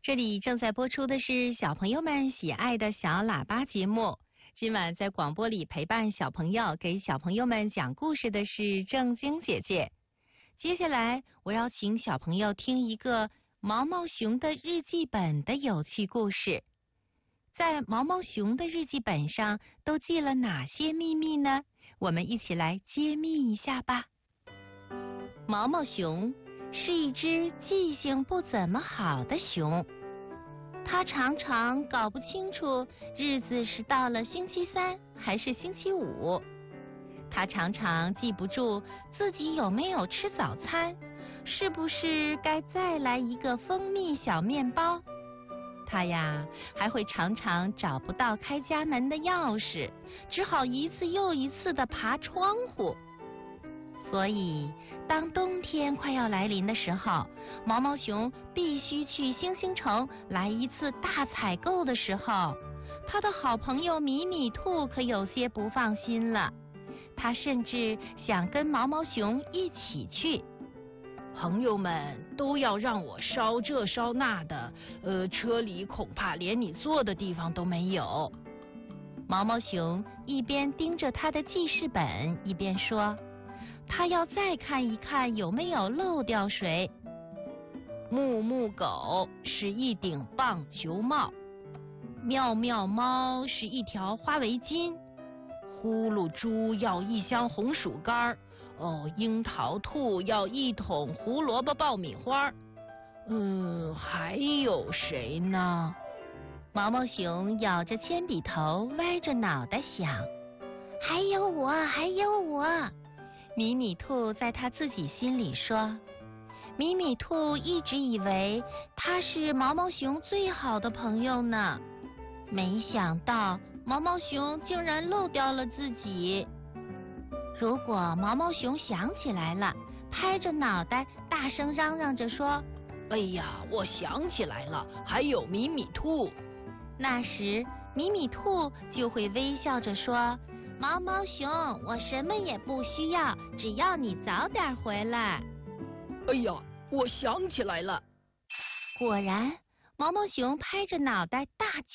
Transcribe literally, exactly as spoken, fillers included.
这里正在播出的是小朋友们喜爱的小喇叭节目。今晚在广播里陪伴小朋友、给小朋友们讲故事的是正晶姐姐。接下来我要请小朋友听一个毛毛熊的日记本的有趣故事。在毛毛熊的日记本上都记了哪些秘密呢？我们一起来揭秘一下吧。毛毛熊是一只记性不怎么好的熊，它常常搞不清楚日子是到了星期三还是星期五。它常常记不住自己有没有吃早餐，是不是该再来一个蜂蜜小面包。它呀，还会常常找不到开家门的钥匙，只好一次又一次地爬窗户。所以当冬天快要来临的时候，毛毛熊必须去星星城来一次大采购的时候，他的好朋友米米兔可有些不放心了。他甚至想跟毛毛熊一起去。 朋友们都要让我烧这烧那的，呃，车里恐怕连你坐的地方都没有。 毛毛熊一边盯着他的记事本，一边说，他要再看一看有没有漏掉谁。 木木狗是一顶棒球帽，妙妙猫是一条花围巾，呼噜猪要一箱红薯干，哦，樱桃兔要一桶胡萝卜爆米花。嗯，还有谁呢？ 毛毛熊咬着铅笔头，歪着脑袋想，还有我，还有我。米米兔在他自己心里说，米米兔一直以为他是毛毛熊最好的朋友呢，没想到毛毛熊竟然漏掉了自己。如果毛毛熊想起来了，拍着脑袋大声嚷嚷着说， 哎呀，我想起来了，还有米米兔。 那时米米兔就会微笑着说，毛毛熊，我什么也不需要，只要你早点回来。 哎呀，我想起来了。 果然，毛毛熊拍着脑袋大叫。